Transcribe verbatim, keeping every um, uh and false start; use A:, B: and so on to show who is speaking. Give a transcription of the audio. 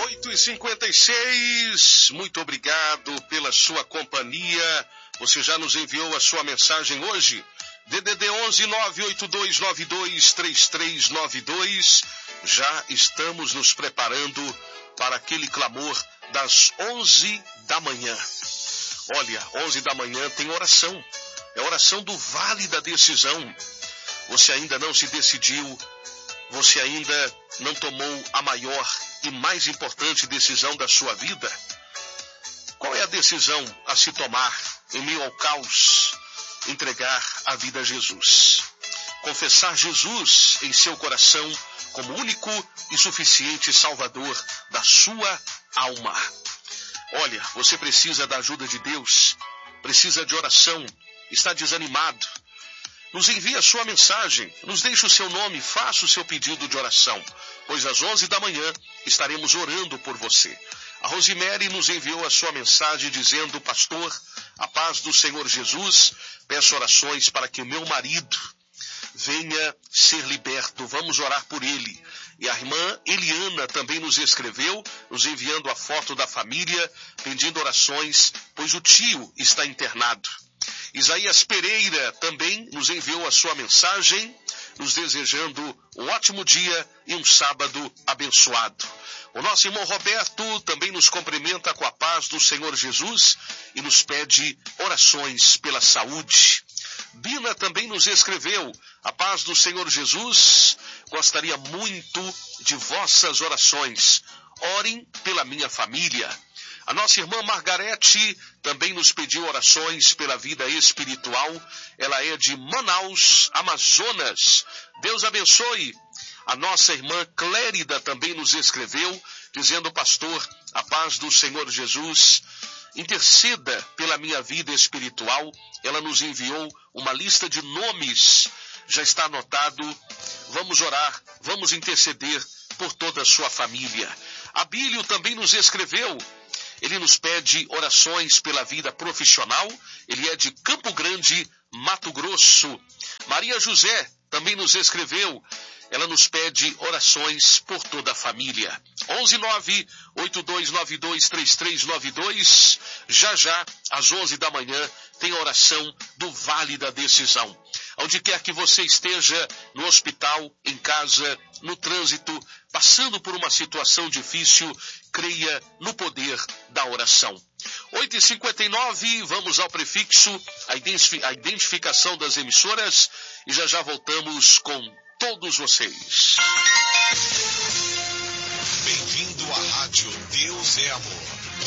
A: oito e cinquenta e seis, muito obrigado pela sua companhia. Você já nos enviou a sua mensagem hoje? D D D onze nove oito dois nove dois três três nove dois. Já estamos nos preparando para aquele clamor das onze da manhã. Olha, onze da manhã tem oração. É a oração do Vale da Decisão. Você ainda não se decidiu, você ainda não tomou a maior e mais importante decisão da sua vida? Qual é a decisão a se tomar em meio ao caos? Entregar a vida a Jesus. Confessar Jesus em seu coração como único e suficiente Salvador da sua alma. Olha, você precisa da ajuda de Deus, precisa de oração, está desanimado. Nos envie a sua mensagem, nos deixe o seu nome, faça o seu pedido de oração, pois às onze da manhã estaremos orando por você. A Rosemary nos enviou a sua mensagem dizendo: pastor, a paz do Senhor Jesus, peço orações para que o meu marido venha ser liberto, vamos orar por ele. E a irmã Eliana também nos escreveu, nos enviando a foto da família, pedindo orações, pois o tio está internado. Isaías Pereira também nos enviou a sua mensagem, nos desejando um ótimo dia e um sábado abençoado. O nosso irmão Roberto também nos cumprimenta com a paz do Senhor Jesus e nos pede orações pela saúde. Bina também nos escreveu: a paz do Senhor Jesus, gostaria muito de vossas orações. Orem pela minha família. A nossa irmã Margarete também nos pediu orações pela vida espiritual. Ela é de Manaus, Amazonas. Deus abençoe. A nossa irmã Clérida também nos escreveu, dizendo: pastor, a paz do Senhor Jesus, interceda pela minha vida espiritual. Ela nos enviou uma lista de nomes, já está anotado. Vamos orar, vamos interceder por toda a sua família. Abílio também nos escreveu. Ele nos pede orações pela vida profissional. Ele é de Campo Grande, Mato Grosso. Maria José também nos escreveu. Ela nos pede orações por toda a família. onze nove oito dois nove dois três três nove dois. Já já, às onze da manhã, tem a oração do Vale da Decisão. Onde quer que você esteja, no hospital, em casa, no trânsito, passando por uma situação difícil, creia no poder da oração. oito e cinquenta e nove, vamos ao prefixo, a identificação das emissoras, e já já voltamos com todos vocês.
B: Bem-vindo à Rádio Deus é Amor.